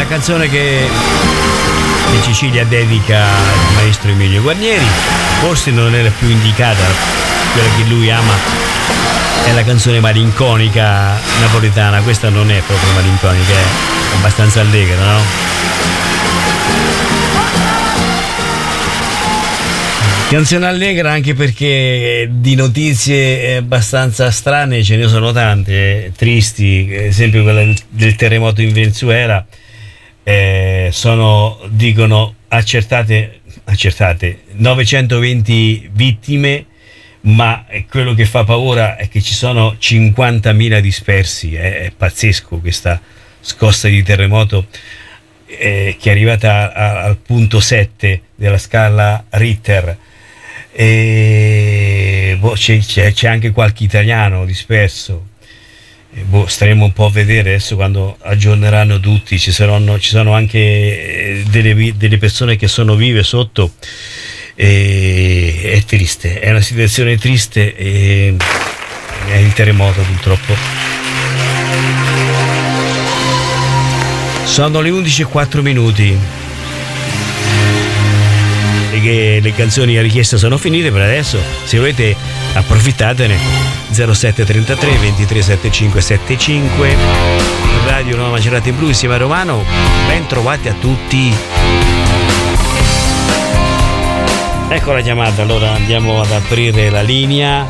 canzone che Cecilia dedica al maestro Emilio Guarnieri. Forse non era più indicata, quella che lui ama è la canzone malinconica napoletana. Questa non è proprio malinconica, è abbastanza allegra, no? Canzone allegra anche perché di notizie abbastanza strane ce ne sono tante, tristi, ad esempio quella del terremoto in Venezuela. Dicono accertate 920 vittime, ma quello che fa paura è che ci sono 50.000 dispersi. È pazzesco questa scossa di terremoto che è arrivata al punto 7 della scala Richter. C'è anche qualche italiano disperso. Staremo un po' a vedere adesso quando aggiorneranno tutti. Ci sono anche delle persone che sono vive sotto. È triste, è una situazione triste, è il terremoto purtroppo. Sono le 11:04. Le canzoni a richiesta sono finite per adesso. Se volete approfittatene. 0733 23 75 75 Radio Nuova Macerata in Blu insieme a Romano. Ben trovati a tutti. Ecco la chiamata, allora andiamo ad aprire la linea.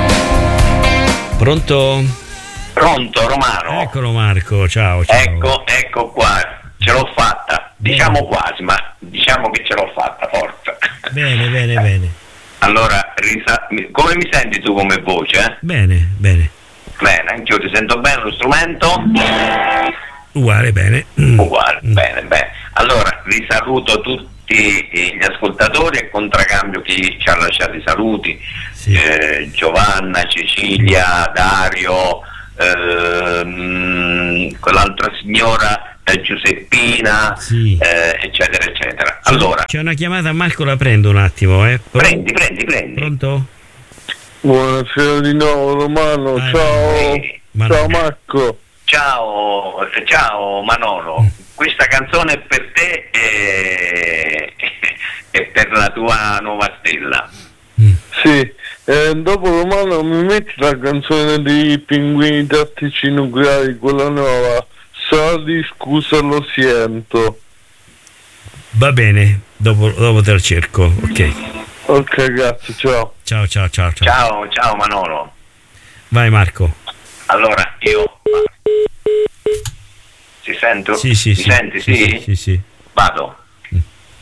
Pronto? Pronto, Romano. Eccolo Marco, ciao. Ecco qua, ce l'ho fatta. Diciamo quasi, ma diciamo che ce l'ho fatta, forza. Bene. Allora, come mi senti tu come voce? Bene. Bene, anch'io ti sento bene, lo strumento? Uguale, bene. Bene. Allora, risaluto tutti gli ascoltatori e contraccambio chi ci ha lasciato i saluti. Sì. Giovanna, Cecilia, Dario, quell'altra signora, Giuseppina, sì. Eccetera. Allora, c'è una chiamata, Marco, la prendo un attimo. Prendi. Pronto? Buonasera di nuovo, Romano. Ciao. Ciao Marco. Ciao Manolo. Questa canzone è per te e per la tua nuova stella. Sì. Dopo, Romano, mi metti la canzone dei Pinguini Tattici Nucleari, quella nuova. Sorry, scusa, lo sento. Va bene, dopo te lo cerco, ok. Ok, grazie, ciao. Ciao. Ciao Manolo. Vai Marco. Allora, io... Si sento? Sì. Mi senti? Sì. Sì. Vado.